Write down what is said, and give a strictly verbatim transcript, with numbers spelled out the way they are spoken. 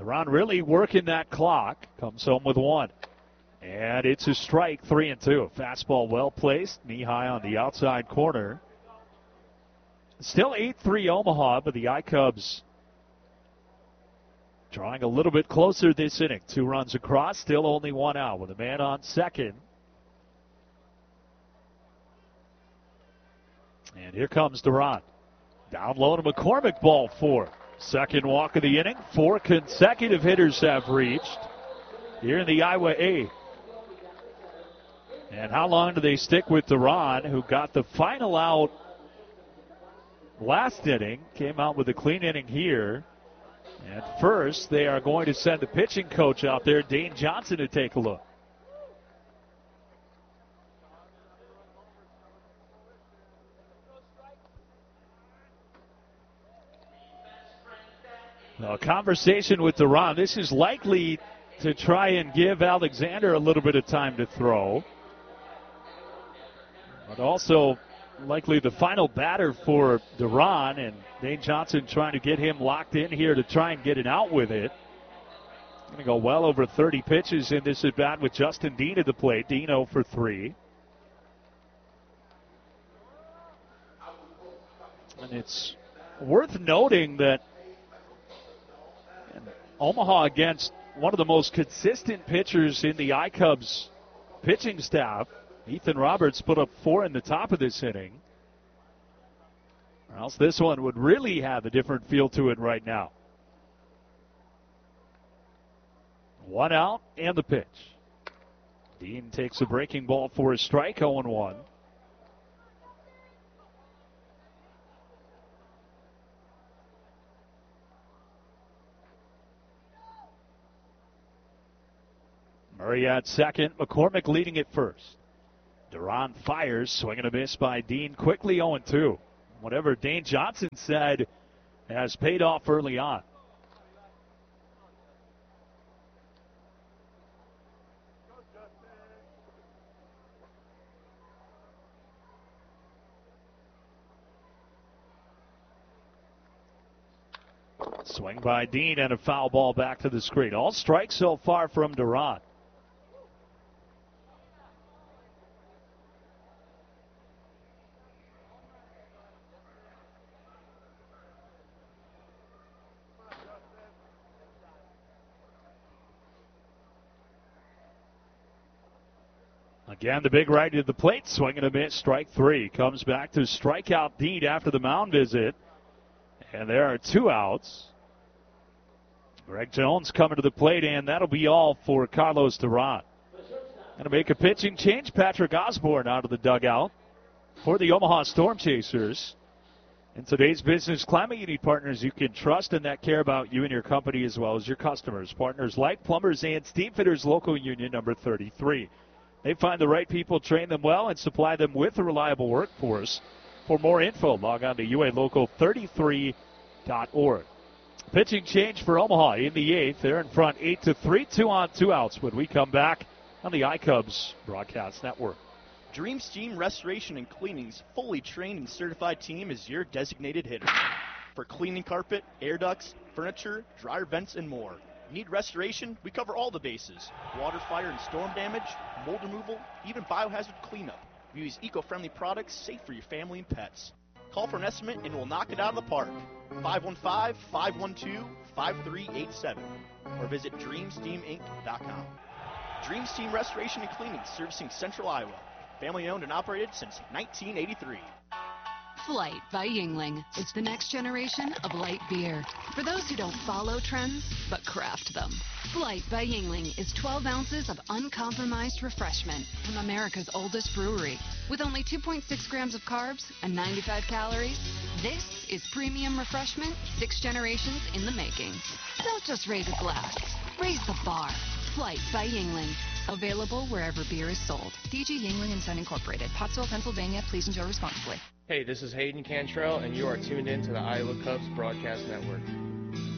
Duran really working that clock. Comes home with one. And it's a strike, three and two. Fastball well placed, knee high on the outside corner. Still eight three Omaha, but the I-Cubs drawing a little bit closer this inning. Two runs across, still only one out with a man on second. And here comes Duran. Down low to McCormick, ball four. Second walk of the inning. Four consecutive hitters have reached here in the Iowa A. And how long do they stick with Duran, who got the final out last inning, came out with a clean inning here. And first, they are going to send the pitching coach out there, Dane Johnson, to take a look. A conversation with Duran. This is likely to try and give Alexander a little bit of time to throw. But also likely the final batter for Duran, and Dane Johnson trying to get him locked in here to try and get an out with it. Going to go well over thirty pitches in this at bat with Justin Dean at the plate. Dean oh for three. And it's worth noting that Omaha against one of the most consistent pitchers in the I-Cubs pitching staff. Ethan Roberts put up four in the top of this inning. Or else this one would really have a different feel to it right now. One out and the pitch. Dean takes a breaking ball for a strike, oh and one. Murray at second, McCormick leading at first. Duran fires, swing and a miss by Dean, quickly oh and two. Whatever Dane Johnson said has paid off early on. Swing by Dean and a foul ball back to the screen. All strikes so far from Duran. Again, the big right to the plate, swing and a miss, strike three. Comes back to strike out Dean after the mound visit. And there are two outs. Greg Jones coming to the plate, and that'll be all for Carlos Duran. Going to make a pitching change. Patrick Osborne out of the dugout for the Omaha Storm Chasers. In today's business climate, you need partners you can trust and that care about you and your company as well as your customers. Partners like Plumbers and Steamfitters Local Union number thirty-three. They find the right people, train them well, and supply them with a reliable workforce. For more info, log on to U A local thirty-three dot org. Pitching change for Omaha in the eighth. They're in front eight to three, two on, two outs when we come back on the I-Cubs Broadcast Network. Dream Steam Restoration and Cleaning's fully trained and certified team is your designated hitter. For cleaning carpet, air ducts, furniture, dryer vents, and more. Need restoration? We cover all the bases. Water, fire, and storm damage, mold removal, even biohazard cleanup. We use eco-friendly products safe for your family and pets. Call for an estimate and we'll knock it out of the park. five one five, five one two, five three eight seven or visit dream steam inc dot com. Dream Steam Restoration and Cleaning, servicing Central Iowa. Family owned and operated since nineteen eighty-three. Flight by Yuengling. It's the next generation of light beer. For those who don't follow trends, but craft them. Flight by Yuengling is twelve ounces of uncompromised refreshment from America's oldest brewery. With only two point six grams of carbs and ninety-five calories, this is premium refreshment six generations in the making. Don't just raise a glass. Raise the bar. Flight by Yuengling. Available wherever beer is sold. D G Yuengling and Son Incorporated. Pottsville, Pennsylvania. Please enjoy responsibly. Hey, this is Hayden Cantrell, and you are tuned in to the Iowa Cubs Broadcast Network.